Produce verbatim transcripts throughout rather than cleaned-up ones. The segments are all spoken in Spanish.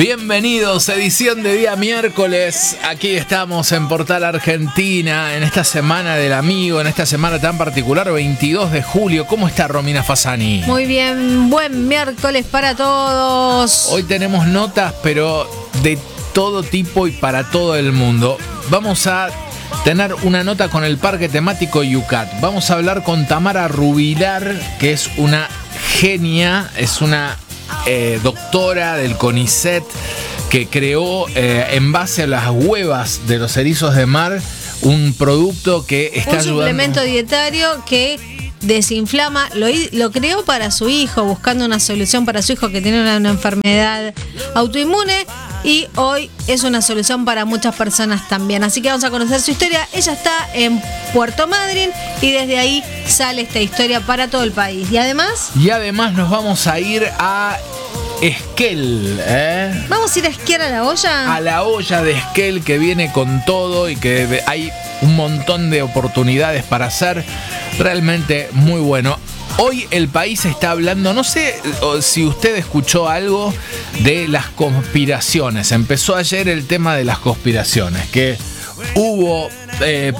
Bienvenidos, edición de día miércoles. Aquí estamos en Portal Argentina, en esta semana del amigo, en esta semana tan particular, veintidós de julio. ¿Cómo está Romina Fasani? Muy bien, buen miércoles para todos. Hoy tenemos notas, pero de todo tipo y para todo el mundo. Vamos a tener una nota con el parque temático Yucat. Vamos a hablar con Tamara Rubilar, que es una genia, es una eh, doctora del CONICET que creó eh, en base a las huevas de los erizos de mar un producto que está un ayudando. Un suplemento dietario que desinflama, lo, lo creó para su hijo, buscando una solución para su hijo que tiene una, una enfermedad autoinmune. Y hoy es una solución para muchas personas también. Así que vamos a conocer su historia. Ella está en Puerto Madryn y desde ahí sale esta historia para todo el país. Y además... Y además nos vamos a ir a Esquel. ¿eh? ¿Vamos a ir a esquiar a la olla? A la olla de Esquel, que viene con todo y que hay un montón de oportunidades para hacer. Realmente muy bueno. Hoy el país está hablando, no sé si usted escuchó algo de las conspiraciones. Empezó ayer el tema de las conspiraciones, que hubo eh,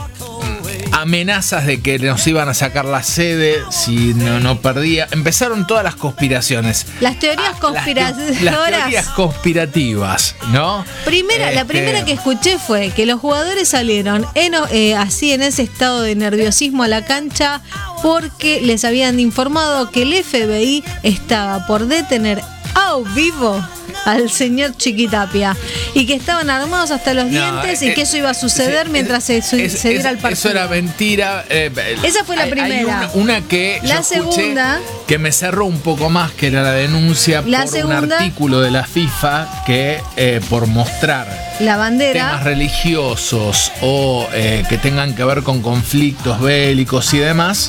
amenazas de que nos iban a sacar la sede si no, no perdía. Empezaron todas las conspiraciones. Las teorías conspirativas. Las, las teorías conspirativas, ¿no? Primera, este... La primera que escuché fue que los jugadores salieron en, eh, así en ese estado de nerviosismo a la cancha porque les habían informado que el F B I estaba por detener a vivo al señor Chiquitapia y que estaban armados hasta los no, dientes eh, y que eso iba a suceder eh, mientras se sucediera el partido. Eso era mentira. Eh, Esa fue la hay, primera. Hay una, una que la yo segunda, que me cerró un poco más, que era la denuncia la por segunda, un artículo de la FIFA que eh, por mostrar la bandera, temas religiosos o eh, que tengan que ver con conflictos bélicos y demás,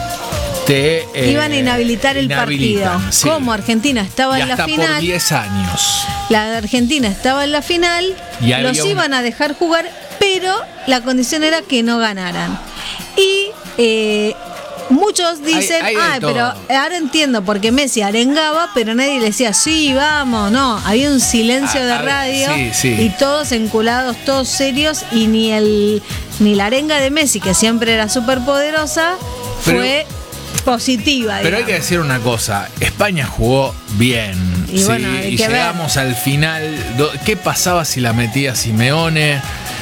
Te, eh, iban a inhabilitar el partido. Sí. Como Argentina estaba y en la hasta final. Por diez años. La de Argentina estaba en la final. Y los iban un... a dejar jugar, pero la condición era que no ganaran. Y eh, muchos dicen, ay, ah, pero ahora entiendo, porque Messi arengaba, pero nadie le decía, sí, vamos, no. Había un silencio ah, de radio sí, sí. y todos enculados, todos serios, y ni el ni la arenga de Messi, que siempre era súper poderosa, fue positiva. Pero digamos, hay que decir una cosa, España jugó bien, y, ¿sí? bueno, y llegamos ver. al final. ¿Qué pasaba si la metía Simeone?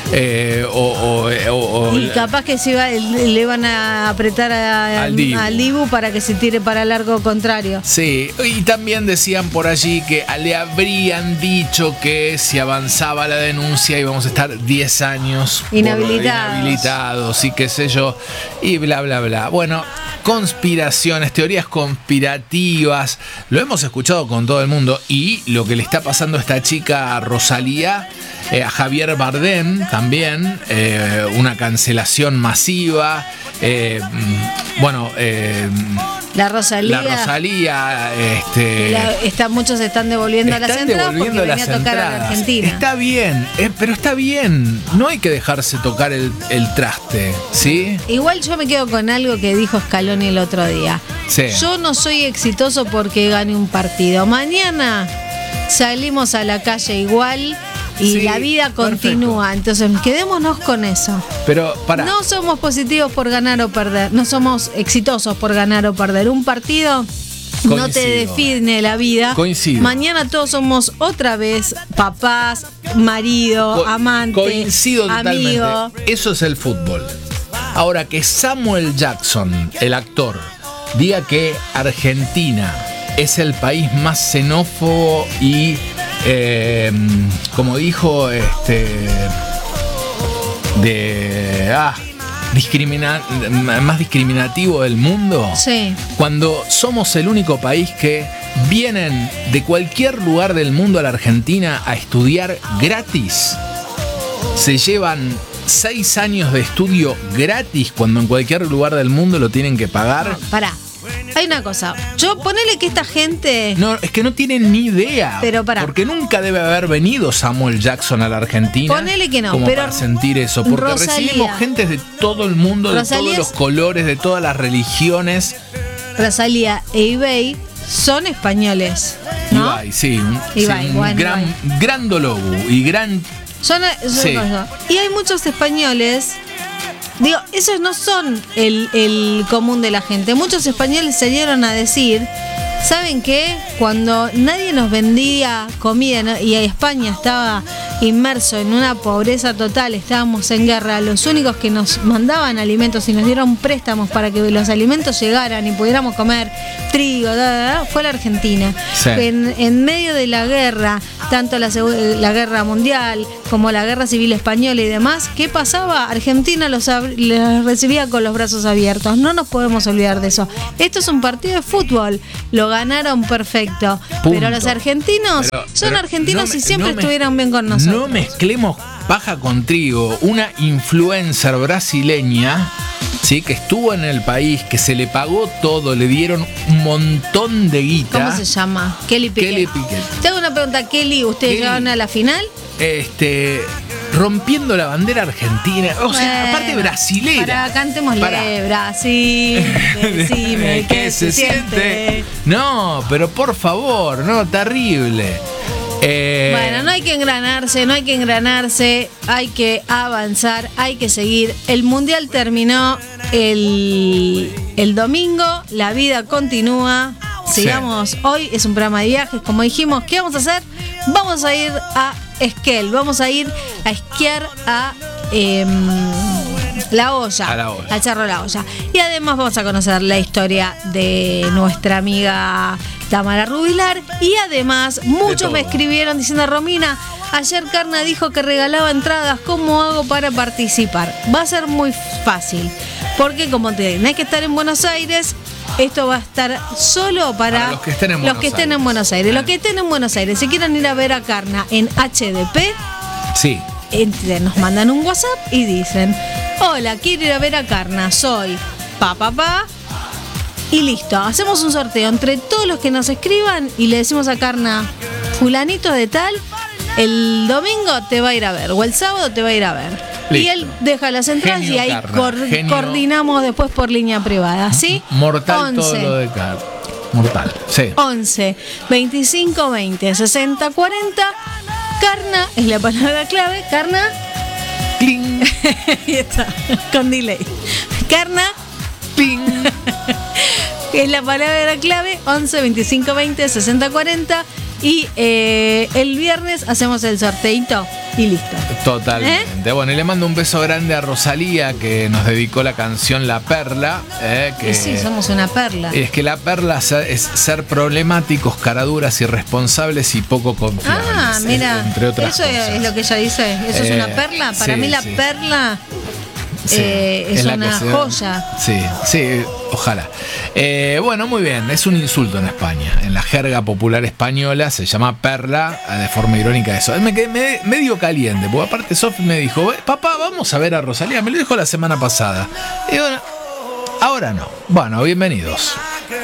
Eh, o, o, o, y capaz que se iba, le iban a apretar a, al, Dibu. al Dibu para que se tire para largo contrario. Sí, y también decían por allí que le habrían dicho que si avanzaba la denuncia íbamos a estar diez años inhabilitados. inhabilitados y qué sé yo, y bla bla bla. Bueno, conspiraciones, teorías conspirativas, lo hemos escuchado con todo el mundo. Y lo que le está pasando a esta chica, a Rosalía, eh, a Javier Bardem también, eh, una cancelación masiva. Eh, bueno, eh, la Rosalía. La Rosalía, este, la, está, muchos están devolviendo están las entradas devolviendo porque las venía a tocar entradas. a la Argentina. Está bien, eh, pero está bien. No hay que dejarse tocar el, el traste, ¿sí? Igual yo me quedo con algo que dijo Scaloni el otro día. Sí. Yo no soy exitoso porque gane un partido. Mañana salimos a la calle igual. Y sí, la vida continúa, perfecto. Entonces quedémonos con eso. Pero para. No somos positivos por ganar o perder, no somos exitosos por ganar o perder. Un partido Coincido. no te define la vida. Coincido. Mañana todos somos otra vez papás, marido, Co- amante, Coincido totalmente. amigo. Eso es el fútbol. Ahora, que Samuel Jackson, el actor, diga que Argentina es el país más xenófobo y Eh, como dijo este de ah discrimina, más discriminativo del mundo. Sí. Cuando somos el único país que vienen de cualquier lugar del mundo a la Argentina a estudiar gratis, se llevan seis años de estudio gratis cuando en cualquier lugar del mundo lo tienen que pagar. No, pará. Hay una cosa, yo ponele que esta gente... No, es que no tienen ni idea. Pero pará. Porque nunca debe haber venido Samuel Jackson a la Argentina. Ponele que no, como pero para sentir eso. Porque Rosalía, recibimos gente de todo el mundo, Rosalía, de todos los colores, de todas las religiones. Rosalía e Ibey son españoles. Y ¿no? Ibai, sí. Un, Ibai, sí, un bueno, gran, Ibai. gran Dolobu y gran... Son, son Sí. cosas. Y hay muchos españoles, digo, esos no son el, el común de la gente. Muchos españoles se dieron a decir, ¿saben qué? Cuando nadie nos vendía comida, ¿no? Y España estaba inmerso en una pobreza total, estábamos en guerra, los únicos que nos mandaban alimentos y nos dieron préstamos para que los alimentos llegaran y pudiéramos comer trigo, da, da, da, fue la Argentina. Sí. En, en medio de la guerra, tanto la, segu- la guerra mundial como la guerra civil española y demás, ¿qué pasaba? Argentina los, ab- los recibía con los brazos abiertos. No nos podemos olvidar de eso. Esto es un partido de fútbol, lo ganaron perfecto. Punto. Pero los argentinos Pero- son pero argentinos no me- y siempre no me- estuvieron bien con nosotros. No mezclemos paja con trigo. Una influencer brasileña, sí, que estuvo en el país, que se le pagó todo, le dieron un montón de guita. ¿Cómo se llama? Kelly Piquet. Kelly Piquet. Te hago una pregunta, Kelly, ¿ustedes Kelly. llegaron a la final? Este, rompiendo la bandera argentina. O sea, Bueno, aparte brasilera. Para, cantémosle, Pará. Brasil, decime qué se siente. No, pero por favor, no, terrible. Eh, Bueno, no hay que engranarse, no hay que engranarse, hay que avanzar, hay que seguir. El mundial terminó el, el domingo, la vida continúa. Sí. Sigamos, hoy es un programa de viajes, como dijimos, ¿qué vamos a hacer? Vamos a ir a Esquel, vamos a ir a esquiar a eh, La Olla, A La Olla. al Cerro La Olla. Y además vamos a conocer la historia de nuestra amiga Tamara Rubilar. Y además, muchos todo. me escribieron diciendo, Romina, ayer Carna dijo que regalaba entradas, ¿cómo hago para participar? Va a ser muy fácil, porque como te digo, no hay que estar en Buenos Aires. Esto va a estar solo para, Para los que estén en los Buenos que estén Aires. en Buenos Aires. Los que estén en Buenos Aires, si quieren ir a ver a Carna en H D P, Sí. entre- nos mandan un WhatsApp y dicen, hola, quiero ir a ver a Carna, soy pa pa pa, y listo, hacemos un sorteo entre todos los que nos escriban y le decimos a Carna, fulanito de tal, el domingo te va a ir a ver o el sábado te va a ir a ver. Listo. Y él deja las entradas Genio y ahí Carna, cor- genio. coordinamos después por línea privada, ¿sí? Mortal todo once, lo de Car. Mortal. Sí. once, veinticinco, veinte, sesenta, cuarenta. Carna es la palabra clave. Carna. Cling, Ahí está, con delay. Carna cling. es la palabra clave. once, veinticinco, veinte, sesenta, cuarenta. Y eh, el viernes hacemos el sorteito y listo. Totalmente. Bueno, y le mando un beso grande a Rosalía, que nos dedicó la canción La Perla. eh, que Y sí, somos una perla. Es que la perla es ser problemáticos, caraduras, irresponsables y poco confiables. Ah, eh, mira, entre otras eso cosas. es lo que ella dice. Eso es Eh, una perla. Para sí, mí la sí. perla Sí, eh, es, la que una se- joya. Sí, sí, ojalá. Eh, bueno, muy bien, es un insulto en España. En la jerga popular española se llama perla, eh, de forma irónica eso. Me quedé me- medio caliente, porque aparte Sofi me dijo, papá, vamos a ver a Rosalía. Me lo dijo la semana pasada. Y bueno, ahora no. Bueno, bienvenidos.